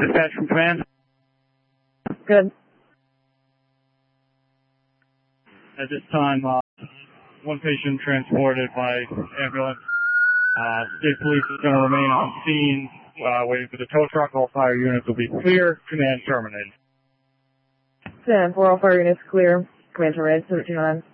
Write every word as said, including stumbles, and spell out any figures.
Dispatch from command. Good. At this time, uh, one patient transported by ambulance. Uh, state police is going to remain on scene, uh, waiting for the tow truck. All fire units will be clear. Command terminated. ten four, all fire units clear. Command terminated. seventeen nine.